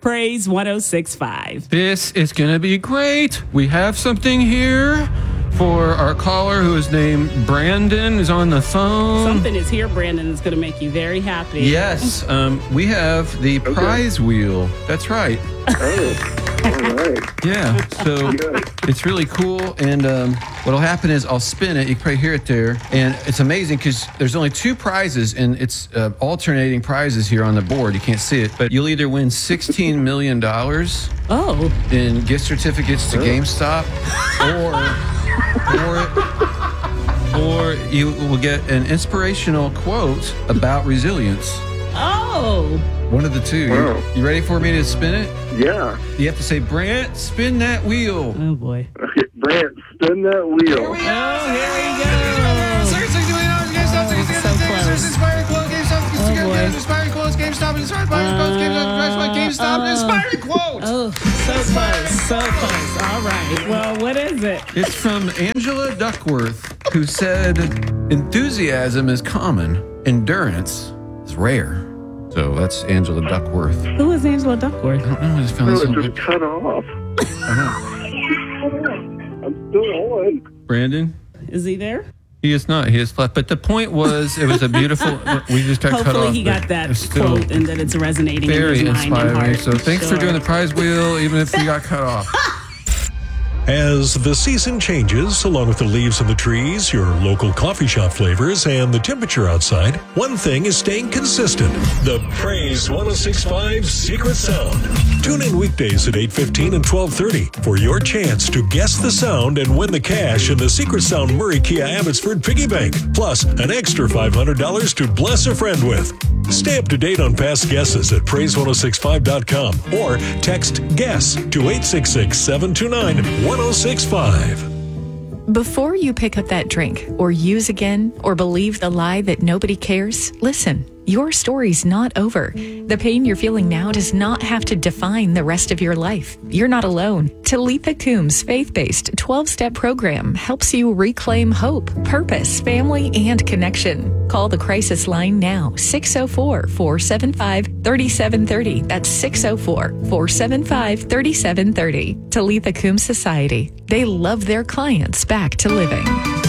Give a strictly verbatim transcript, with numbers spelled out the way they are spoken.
Praise one oh six point five. This is going to be great. We have something here for our caller who is named Brandon, is on the phone. Something is here, Brandon, that's going to make you very happy. Yes, um, we have the Okay. prize wheel. That's right. Oh, all right. Yeah, so Good. it's really cool. And um, what'll happen is I'll spin it. You can probably hear it there. And it's amazing because there's only two prizes, and it's uh, alternating prizes here on the board. You can't see it, but you'll either win sixteen million dollars Oh. in gift certificates to GameStop, or or or you will get an inspirational quote about resilience. Oh. One of the two. Wow. You, you ready for me to spin it? Yeah. You have to say, Brant, spin that wheel. Oh, boy. Okay, Brant, spin that wheel. Oh, here we go. So close. Inspiring quote, GameStop, Oh, boy. inspiring quotes, GameStop, inspiring quotes, GameStop, GameStop, inspiring quote. Oh, so close. So close. All right. Well, what is it? It's from Angela Duckworth, who said, enthusiasm is common, endurance is rare. So that's Angela Duckworth. I Who is Angela Duckworth? don't know. I just found No, this it on just cut off. I'm still on. Brandon? Is he there? He is not. He is left. But the point was, it was a beautiful. We just got cut Hopefully off. he but got that it's still quote and that it's resonating very in his mind and inspiring. heart. So thanks for Sure. doing the prize wheel, even if we got cut off. As the season changes, along with the leaves on the trees, your local coffee shop flavors, and the temperature outside, one thing is staying consistent. The Praise one oh six point five Secret Sound. Tune in weekdays at eight fifteen and twelve thirty for your chance to guess the sound and win the cash in the Secret Sound Murray Kia Abbotsford Piggy Bank, plus an extra five hundred dollars to bless a friend with. Stay up to date on past guesses at praise ten sixty-five dot com or text GUESS to eight six six, seven two nine, one oh six five. Before you pick up that drink or use again or believe the lie that nobody cares, listen. Your story's not over. The pain you're feeling now does not have to define the rest of your life. You're not alone. Talitha Coombs' faith-based twelve-step program helps you reclaim hope, purpose, family, and connection. Call the crisis line now, six oh four, four seven five, three seven three oh. That's six oh four, four seven five, three seven three oh. Talitha Coombs Society. They love their clients back to living.